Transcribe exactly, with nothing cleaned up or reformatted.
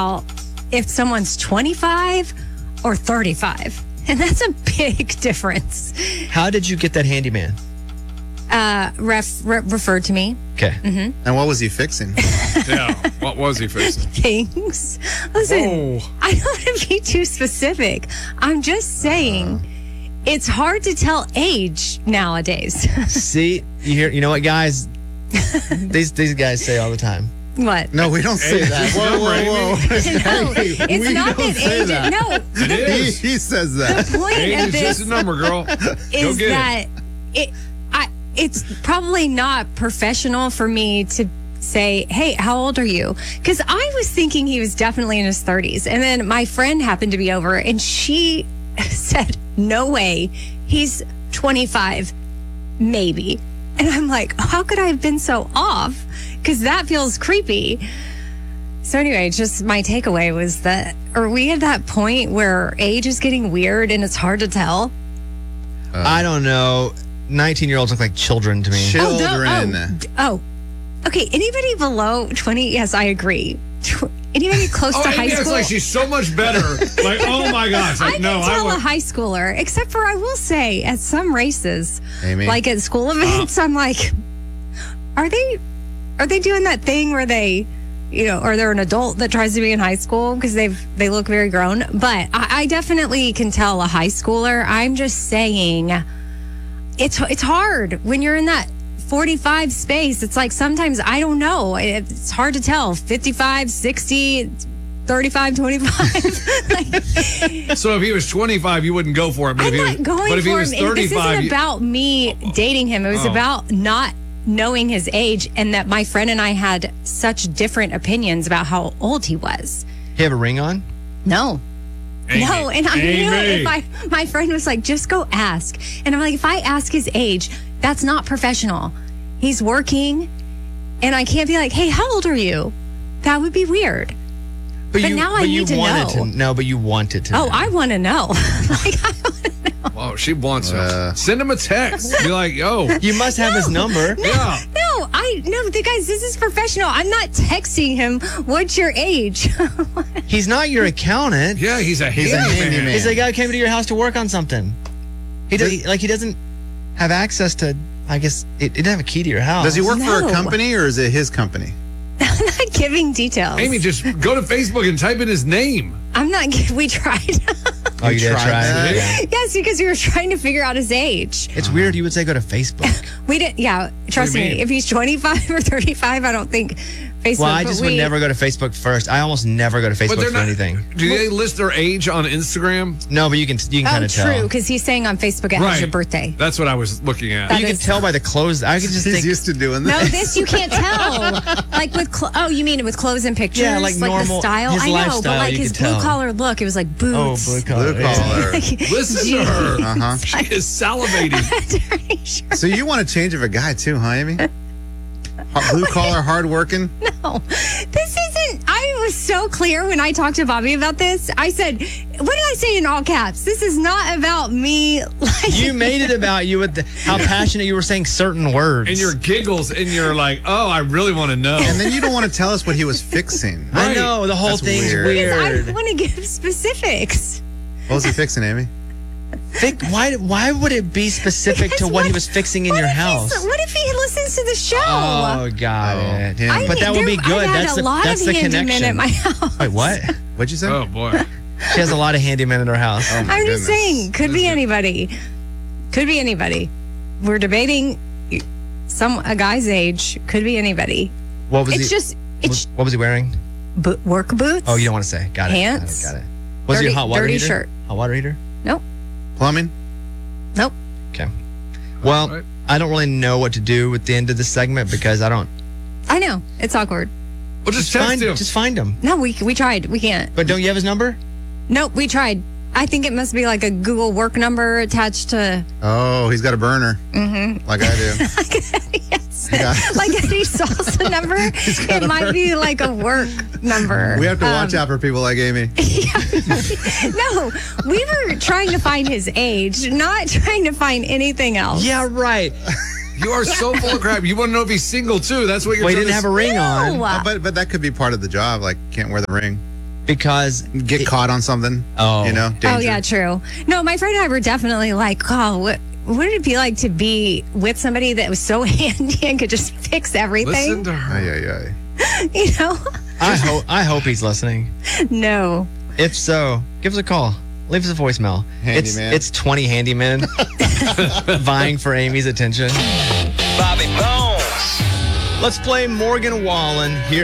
if someone's twenty-five or thirty-five. And that's a big difference. How did you get that handyman? Uh, ref, re- referred to me. Okay. Mm-hmm. And what was he fixing? Yeah. What was he fixing? Things. Listen, Whoa. I don't want to be too specific. I'm just saying uh, it's hard to tell age nowadays. See, you hear, you know what, guys? these these guys say all the time. What? No, we don't say that. Whoa, whoa, No, it's We not don't that say age. that. No, It He, is. he says that. the point Age of is this just a number, girl. Go is get that it. it. I. It's probably not professional for me to say, "Hey, how old are you?" Because I was thinking he was definitely in his thirties, and then my friend happened to be over, and she said, "No way, he's twenty-five, maybe." And I'm like, "How could I have been so off?" Because that feels creepy. So anyway, just my takeaway was that, are we at that point where age is getting weird and it's hard to tell? Uh, I don't know. nineteen-year-olds look like children to me. Children. Oh, oh, oh. Okay. Anybody below twenty? Yes, I agree. Tw- Anybody close Oh, to Amy high acts school? like she's so much better. Like, oh my gosh. Like, I can no, tell I a would. high schooler, except for I will say at some races, Amy. like at school events, I'm like, are they, are they doing that thing where they, you know, or they're an adult that tries to be in high school because they've they look very grown. But I, I definitely can tell a high schooler. I'm just saying, it's it's hard when you're in that forty-five space. It's like sometimes I don't know. It's hard to tell. fifty-five, sixty, thirty-five, twenty-five. Like, So if he was twenty-five, you wouldn't go for it. But I'm if he not was, going but if he for was him. And this thirty-five, isn't you- about me dating him. It was Oh. about not knowing his age, and that my friend and I had such different opinions about how old he was. You have a ring on? No. Amy, No, and I Amy. knew if I, my friend was like, just go ask. And I'm like, if I ask his age, that's not professional. He's working, and I can't be like, hey, how old are you? That would be weird. But now I you need to wanted know. To, no, but you wanted to Oh, know. I want to know. Like, I want to know. Oh, she wants Uh. it. Send him a text. Be like, yo. You must have his number. Yeah. No, I, no, the guys, this is professional. I'm not texting him, what's your age? He's not your accountant. Yeah, he's a He's a handyman. handyman. He's a guy who came to your house to work on something. He does, like he doesn't have access to. I guess it, it doesn't have a key to your house. Does he work for No. a company or is it his company? I'm not giving details. Amy, just go to Facebook and type in his name. I'm not, gi- we tried. Oh, you, You did tried try. that? Yeah. Yes, because we were trying to figure out his age. It's weird. You would say go to Facebook. We didn't, yeah, trust do you me. mean? If he's twenty-five or thirty-five, I don't think Facebook. Well, I but just we, would never go to Facebook first. I almost never go to But Facebook they're for not. anything. Do they list their age on Instagram? No, but you can you can Oh, kind of true, tell. because he's saying on Facebook it has your birthday. That's what I was looking at. That You can is- tell by the clothes. I could just He's think. used to doing No, this. this you can't tell. Like with, cl- oh, you mean with clothes and pictures? Yeah, like the normal- style? his I know, but lifestyle, like you his could tell. blue collar look, it was like Oh, boots. blue collar. Blue collar. Listen to her. Uh-huh. She is salivating. Sure. So you want a change of a guy too, huh, Amy? Har- Blue collar, hard working. No, this isn't. I was so clear when I talked to Bobby about this. I said, what did I say in all caps? This is not about me. Like, You made it about you with the, how passionate you were saying certain words. And your giggles, and you're like, oh, I really want to know. And then you don't want to tell us what he was fixing. I Right. know the whole That's thing's weird. weird. I want to give specifics. What was he fixing, Amy? Think why? Why would it be specific to Because what he what- was fixing in What your if he's- house? What if he listens to the show? Oh, got Oh, it. yeah. I But that would be there- good. I've had That's a the lot that's of the handymen connection. at my house. Wait, what? What'd you say? Oh, boy. She has a lot of handymen in her house. Oh, my I'm just goodness. saying, could be anybody. Could be anybody. We're debating some a guy's age. Could be anybody. What was It's he? just it's what was he wearing? bo- work boots. Oh, you don't want to say. Got it. Pants. Got it. Got it. Was he a Dirty- hot water dirty heater? shirt. Hot water heater? Nope. Plumbing? Nope. Okay. Well, Right. I don't really know what to do with the end of the segment because I don't. I know it's awkward. Well, just text find him. just find him. No, we we tried. We can't. But don't you have his number? Nope, we tried. I think it must be like a Google work number attached to. Oh, he's got a burner. Mm-hmm. Like I do. Yes. Yeah. Like a salsa number. got It a might be like a work number. We have to watch Um, out for people like Amy. No, we were trying to find his age, not trying to find anything else. Yeah, right. You are so full of crap. You want to know if he's single, too. That's what you're Well, he trying didn't to have a ring on. No. Uh, but but that could be part of the job. Like can't wear the ring. because Get it- caught on something. Oh. You know? Oh, Danger. yeah, true. No, my friend and I were definitely like, oh, what, what would it be like to be with somebody that was so handy and could just fix Listen everything? to her. Ay, ay, ay. You know? I hope I hope he's listening. No. If so, give us a call. Leave us a voicemail. It's Handyman. it's twenty handymen vying for Amy's attention. Bobby Bones. Let's play Morgan Wallen here.